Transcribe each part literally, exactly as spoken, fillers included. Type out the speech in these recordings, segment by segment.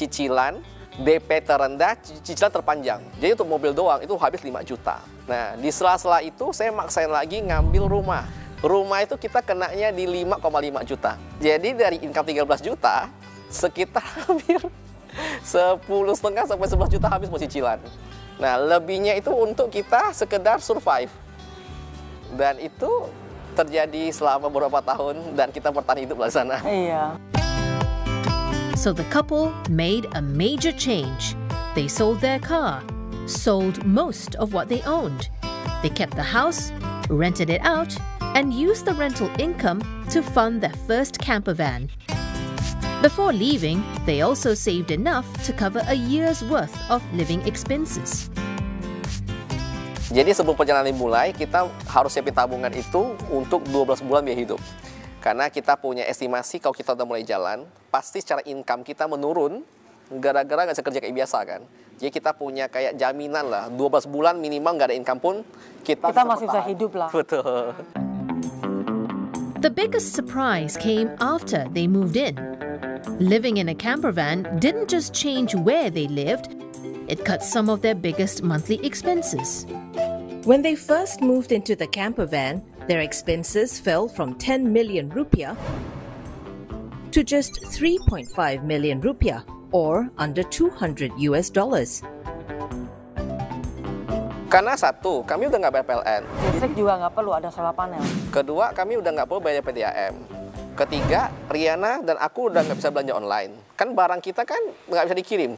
cicilan, D P terendah, cicilan terpanjang. Jadi untuk mobil doang itu habis lima juta. Nah, di sela-sela itu saya maksain lagi ngambil rumah. Rumah itu kita kenanya di lima koma lima juta. Jadi dari income tiga belas juta, sekitar hampir sepuluh setengah sampai sebelas juta habis buat cicilan. Nah, lebihnya itu untuk kita sekedar survive. Dan itu terjadi selama beberapa tahun dan kita bertahan hidup di sana. Iya. So the couple made a major change. They sold their car, sold most of what they owned. They kept the house, rented it out, and used the rental income to fund their first camper van. Before leaving, they also saved enough to cover a year's worth of living expenses. Jadi sebelum perjalanan dimulai, kita harus siapin tabungan itu untuk dua belas bulan biaya hidup. Karena kita punya estimasi kalau kita udah mulai jalan, pasti secara income kita menurun gara-gara nggak bisa kerja kayak biasa kan. Jadi kita punya kayak jaminan lah, dua belas bulan minimal nggak ada income pun, kita, kita bisa masih bisa hidup lah. Betul. The biggest surprise came after they moved in. Living in a camper van didn't just change where they lived, it cut some of their biggest monthly expenses. When they first moved into the camper van, their expenses fell from ten million rupiah to just three point five million rupiah, or under two hundred U S dollars. Karena satu, kami udah nggak bayar P L N. Listrik juga nggak perlu ada solar panel. Kedua, kami udah nggak perlu bayar P D A M. Ketiga, Riana dan aku udah nggak bisa belanja online. Kan barang kita kan nggak bisa dikirim.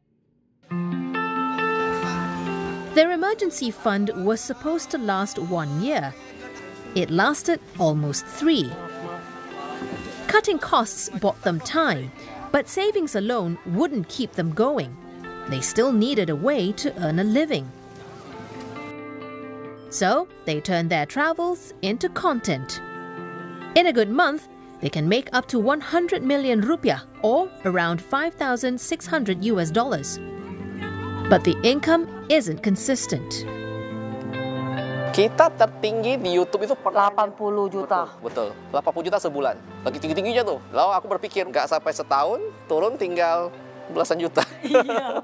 Their emergency fund was supposed to last one year. It lasted almost three. Cutting costs bought them time, but savings alone wouldn't keep them going. They still needed a way to earn a living. So they turned their travels into content. In a good month, they can make up to one hundred million rupiah, or around five thousand six hundred U S dollars. But the income isn't consistent. Kita tertinggi di YouTube itu delapan puluh juta. Betul, betul. delapan puluh juta sebulan. Lagi tinggi-tingginya tuh. Lalu aku berpikir nggak sampai setahun, turun tinggal belasan juta. Iya.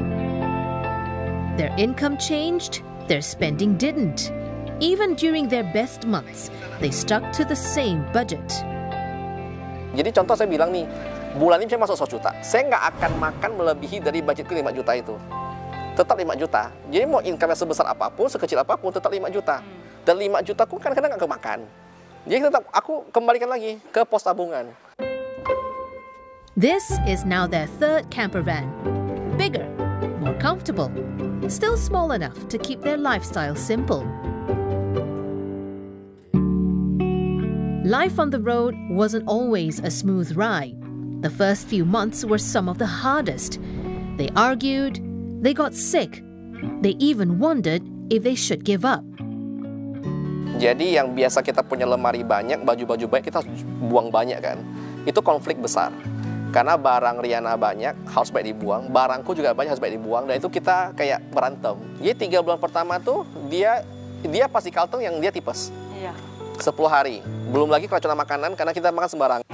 Their income changed, their spending didn't. Even during their best months, they stuck to the same budget. Jadi contoh saya bilang nih, bulan ini saya masuk seratus juta. Saya nggak akan makan melebihi dari budgetku lima juta itu. Tetap lima juta. Jadi mau income sebesar apapun, sekecil apapun, tetap lima juta. Dan lima juta aku kadang-kadang nggak kemakan. Jadi tetap aku kembalikan lagi ke pos tabungan. This is now their third camper van. Bigger, more comfortable, still small enough to keep their lifestyle simple. Life on the road wasn't always a smooth ride. The first few months were some of the hardest. They argued, they got sick. They even wondered if they should give up. Jadi yang biasa kita punya lemari banyak, baju-baju banyak, kita buang banyak kan. Itu konflik besar. Karena barang Riana banyak, harus baik dibuang. Barangku juga banyak, harus baik dibuang. Dan itu kita kayak berantem. Jadi tiga bulan pertama tuh, dia dia pasti kalteng yang dia tipes. Iya. sepuluh hari. Belum lagi keracunan makanan karena kita makan sembarangan.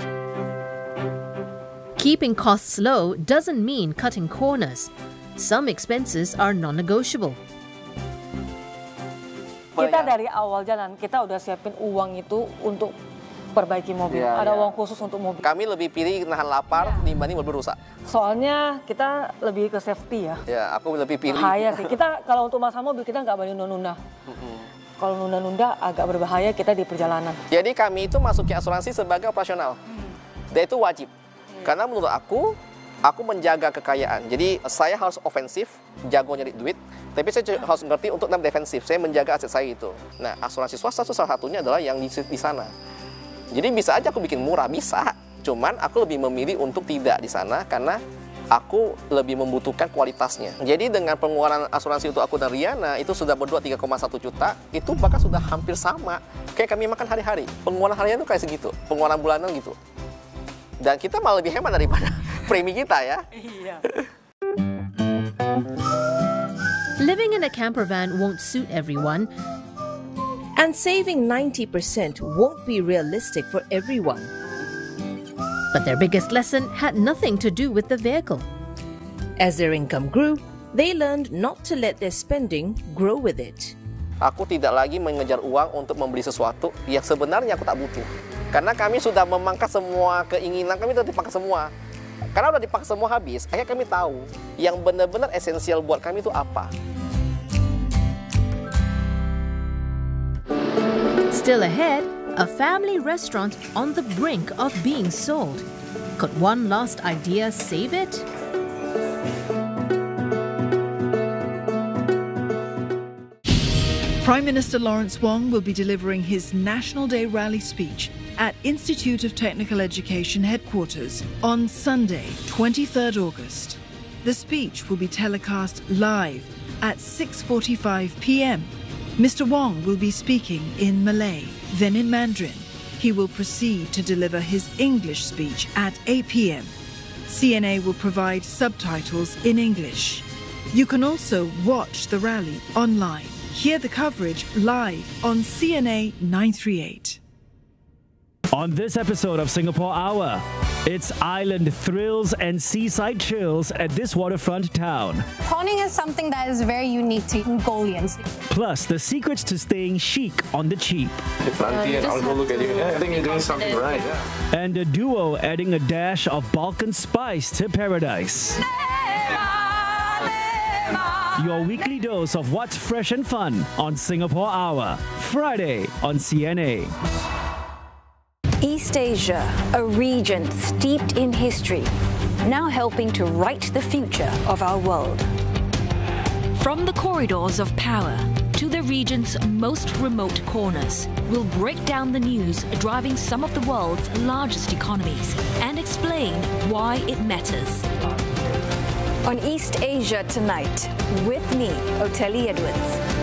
Keeping costs low doesn't mean cutting corners. Some expenses are non-negotiable. Kita dari awal jalan, kita udah siapin uang itu untuk perbaiki mobil. Ya, Ada ya. uang khusus untuk mobil. Kami lebih pilih nahan lapar ya. dibanding mobil rusak. Soalnya kita lebih ke safety ya. Ya, aku lebih pilih. Bahaya sih. Kita kalau untuk masalah mobil kita nggak boleh nunda-nunda. Kalau nunda-nunda agak berbahaya kita di perjalanan. Jadi kami itu masuk ke asuransi sebagai operasional. Dan itu wajib. Karena menurut aku, aku menjaga kekayaan. Jadi saya harus ofensif, jago nyari duit. Tapi saya harus ngerti untuk nem defensif. Saya menjaga aset saya itu. Nah, asuransi swasta itu salah satunya adalah yang di, di sana. Jadi bisa aja aku bikin murah, bisa. Cuman aku lebih memilih untuk tidak di sana karena aku lebih membutuhkan kualitasnya. Jadi dengan pengeluaran asuransi untuk aku dan Riana itu sudah berdua tiga koma satu juta, itu bahkan sudah hampir sama kayak kami makan hari-hari. Pengeluaran harian itu kayak segitu, pengeluaran bulanan gitu. Dan kita malah lebih hemat daripada premi kita ya. Iya. Living in a camper van won't suit everyone. And saving ninety percent won't be realistic for everyone. But their biggest lesson had nothing to do with the vehicle. As their income grew, they learned not to let their spending grow with it. Aku tidak lagi mengejar uang untuk membeli sesuatu yang sebenarnya aku tak butuh. Karena kami sudah memangkas semua keinginan, kami sudah dipakai semua. Karena udah dipakai semua habis, akhirnya kami tahu yang benar-benar esensial buat kami itu apa. Still ahead, a family restaurant on the brink of being sold. Could one last idea save it? Prime Minister Lawrence Wong will be delivering his National Day rally speech at Institute of Technical Education headquarters on Sunday, twenty-third August. The speech will be telecast live at six forty-five p m Mister Wong will be speaking in Malay, then in Mandarin. He will proceed to deliver his English speech at eight p m C N A will provide subtitles in English. You can also watch the rally online. Hear the coverage live on C N A nine thirty-eight. On this episode of Singapore Hour, it's island thrills and seaside chills at this waterfront town. Prawning is something that is very unique to Mongolians. Plus, the secrets to staying chic on the cheap. Nanti, uh, I'll go look at you. Yeah, I think you're doing something right. Yeah. And a duo adding a dash of Balkan spice to paradise. Your weekly dose of what's fresh and fun on Singapore Hour, Friday on C N A. East Asia, a region steeped in history, now helping to write the future of our world. From the corridors of power to the region's most remote corners, we'll break down the news driving some of the world's largest economies and explain why it matters. On East Asia Tonight, with me, Oteli Edwards.